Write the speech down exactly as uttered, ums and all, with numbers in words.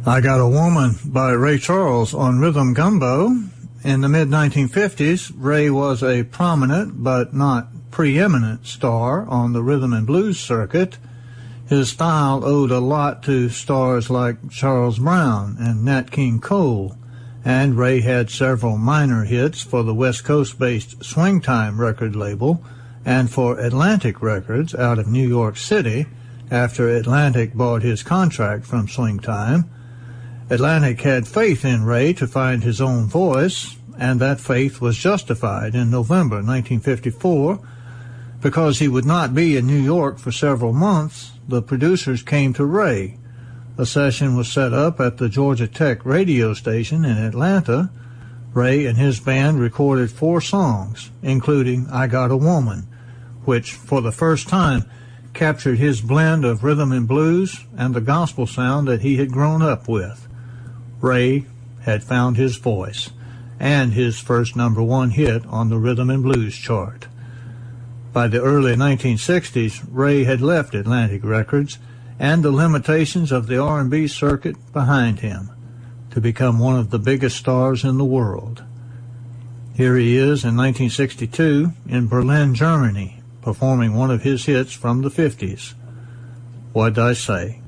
I Got a Woman by Ray Charles on Rhythm Gumbo. In the mid nineteen fifties, Ray was a prominent but not preeminent star on the rhythm and blues circuit. His style owed a lot to stars like Charles Brown and Nat King Cole, and Ray had several minor hits for the West Coast-based Swingtime record label and for Atlantic Records out of New York City after Atlantic bought his contract from Swingtime. Atlantic had faith in Ray to find his own voice, and that faith was justified in November nineteen fifty-four. Because he would not be in New York for several months, the producers came to Ray. A session was set up at the Georgia Tech radio station in Atlanta. Ray and his band recorded four songs, including I Got a Woman, which for the first time captured his blend of rhythm and blues and the gospel sound that he had grown up with. Ray had found his voice and his first number one hit on the rhythm and blues chart. By the early nineteen sixties, Ray had left Atlantic Records and the limitations of the R and B circuit behind him to become one of the biggest stars in the world. Here he is in nineteen sixty-two in Berlin, Germany, performing one of his hits from the fifties, What'd I Say?